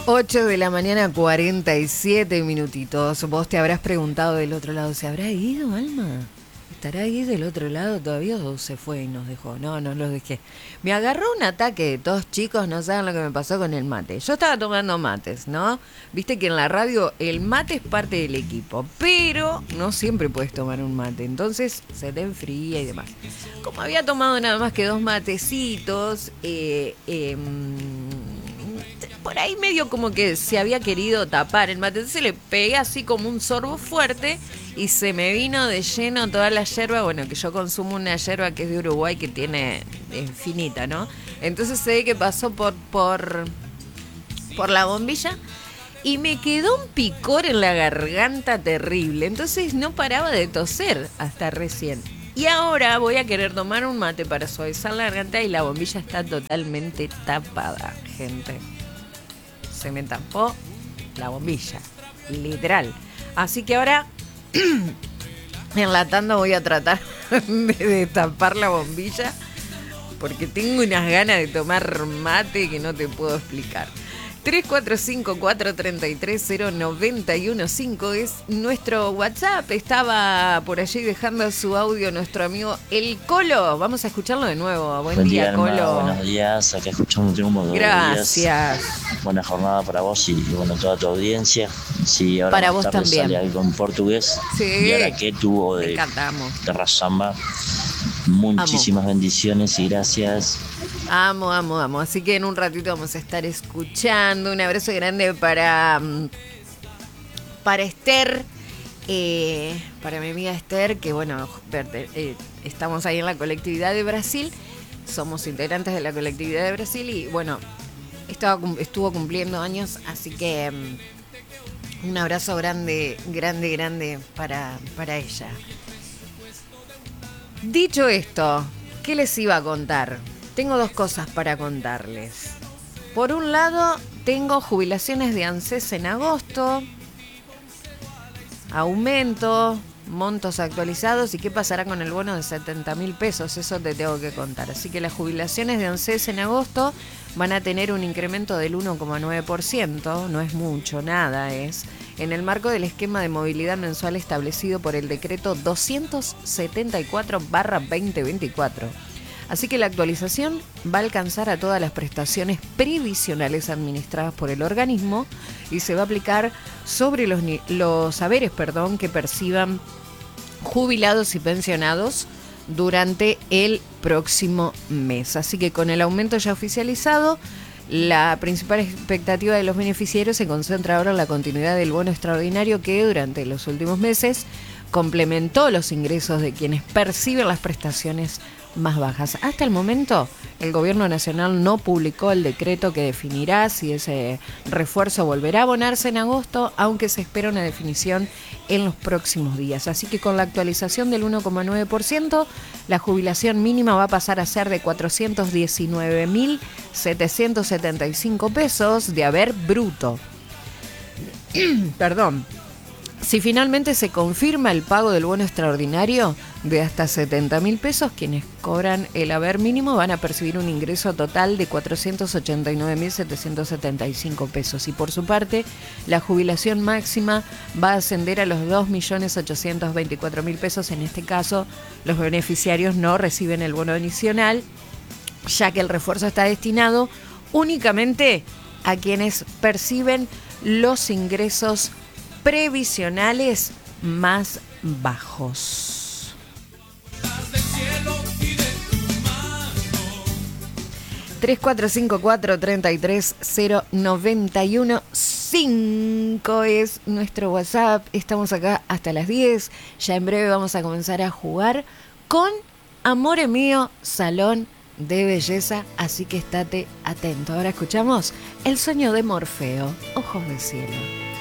8 de la mañana, 47 minutitos. Vos te habrás preguntado del otro lado, ¿se habrá ido, Alma? ¿Estará ahí del otro lado todavía o se fue y nos dejó? No, no los dejé. Me agarró un ataque de tos, chicos, no saben lo que me pasó con el mate. Yo estaba tomando mates, ¿no? Viste que en la radio el mate es parte del equipo, pero no siempre puedes tomar un mate, entonces se te enfría y demás. Como había tomado nada más que 2 matecitos, por ahí medio como que se había querido tapar el mate, entonces le pegué así como un sorbo fuerte y se me vino de lleno toda la yerba. Bueno, que yo consumo una yerba que es de Uruguay, que tiene finita, ¿no? Entonces se ve que pasó por la bombilla y me quedó un picor en la garganta terrible, entonces no paraba de toser hasta recién. Y ahora voy a querer tomar un mate para suavizar la garganta y la bombilla está totalmente tapada, gente. Se me tapó la bombilla, literal. Así que ahora, en la tanda voy a tratar de destapar la bombilla, porque tengo unas ganas de tomar mate que no te puedo explicar. 345-433-0915 es nuestro WhatsApp. Estaba por allí dejando su audio nuestro amigo El Colo. Vamos a escucharlo de nuevo. Buen día, Alma, Colo. buenos días, acá escuchamos un Gracias. Buena jornada para vos y bueno, toda tu audiencia. Sí, ahora para más vos tarde también. Sale algo en portugués. Sí. Y ahora que tuvo de Razamba. Muchísimas bendiciones y gracias. Amo. Así que en un ratito vamos a estar escuchando. Un abrazo grande para Esther, para mi amiga Esther, que bueno, estamos ahí en la colectividad de Brasil. Somos integrantes de la colectividad de Brasil y bueno, estuvo cumpliendo años, así que un abrazo grande para ella. Dicho esto, ¿qué les iba a contar? Tengo 2 cosas para contarles. Por un lado, tengo jubilaciones de ANSES en agosto, aumento, montos actualizados y qué pasará con el bono de 70.000 pesos, eso te tengo que contar. Así que las jubilaciones de ANSES en agosto van a tener un incremento del 1,9%, no es mucho, nada es, en el marco del esquema de movilidad mensual establecido por el decreto 274/2024. Así que la actualización va a alcanzar a todas las prestaciones previsionales administradas por el organismo y se va a aplicar sobre los haberes que perciban jubilados y pensionados durante el próximo mes. Así que con el aumento ya oficializado, la principal expectativa de los beneficiarios se concentra ahora en la continuidad del bono extraordinario que durante los últimos meses complementó los ingresos de quienes perciben las prestaciones más bajas. Hasta el momento, el Gobierno Nacional no publicó el decreto que definirá si ese refuerzo volverá a abonarse en agosto, aunque se espera una definición en los próximos días. Así que con la actualización del 1,9%, la jubilación mínima va a pasar a ser de 419.775 pesos de haber bruto. Perdón. Si finalmente se confirma el pago del bono extraordinario de hasta 70.000 pesos, quienes cobran el haber mínimo van a percibir un ingreso total de 489.775 pesos. Y por su parte, la jubilación máxima va a ascender a los 2.824.000 pesos. En este caso, los beneficiarios no reciben el bono adicional, ya que el refuerzo está destinado únicamente a quienes perciben los ingresos previsionales más bajos. 3454-330915 es nuestro WhatsApp. Estamos acá hasta las 10. Ya en breve vamos a comenzar a jugar con Amore Mío Salón de Belleza, así que estate atento. Ahora escuchamos El sueño de Morfeo, Ojos de cielo.